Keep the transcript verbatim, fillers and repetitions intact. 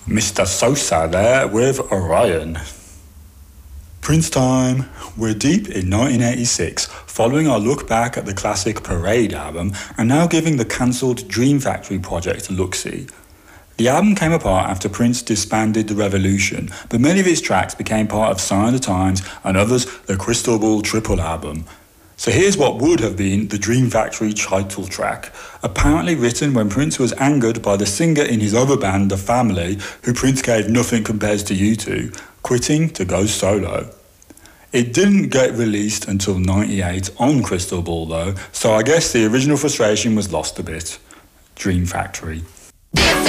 Mister Sosa there with Orion. Prince time. We're deep in nineteen eighty-six, following our look back at the classic Parade album and now giving the cancelled Dream Factory project a look-see. The album came apart after Prince disbanded The Revolution, but many of his tracks became part of Sign of the Times and others the Crystal Ball triple album. So here's what would have been the Dream Factory title track, apparently written when Prince was angered by the singer in his other band, The Family, who Prince gave Nothing Compares to You to, quitting to go solo. It didn't get released until ninety-eight on Crystal Ball though, so I guess the original frustration was lost a bit. Dream Factory.